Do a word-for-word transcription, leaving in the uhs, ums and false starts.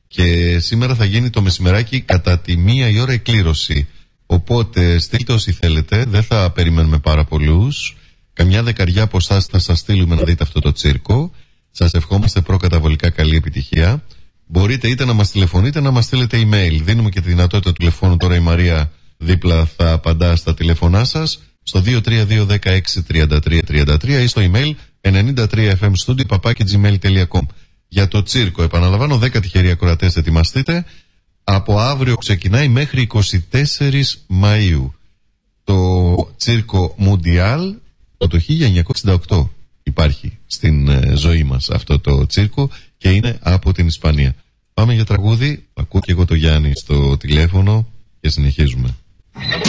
Και σήμερα θα γίνει το μεσημεράκι κατά τη μία η ώρα εκκλήρωση. Οπότε στείλτε όσοι θέλετε, δεν θα περιμένουμε πάρα πολλούς. Καμιά δεκαριά από εσάς θα σας στείλουμε να δείτε αυτό το τσίρκο. Σας ευχόμαστε προκαταβολικά καλή επιτυχία. Μπορείτε είτε να μας τηλεφωνείτε, να μας στείλετε email. Δίνουμε και τη δυνατότητα του τηλεφώνου. Τώρα η Μαρία δίπλα θα απαντά στα τηλεφωνά σας στο δύο τρία δύο ένα έξι τρία τρία τρία τρία ή στο email ενενήντα τρία εφ εμ studio παπάκι τζι μέιλ τελεία κομ. Για το τσίρκο, επαναλαμβάνω, δέκα τυχεροί ακροατές, ετοιμαστείτε. Από αύριο ξεκινάει μέχρι εικοστή τέταρτη Μαΐου. Το τσίρκο Μουντιάλ το χίλια εννιακόσια εξήντα οκτώ υπάρχει στην ε, ζωή μας αυτό το τσίρκο και είναι από την Ισπανία. Πάμε για τραγούδι, ακούω και εγώ το Γιάννη στο τηλέφωνο και συνεχίζουμε.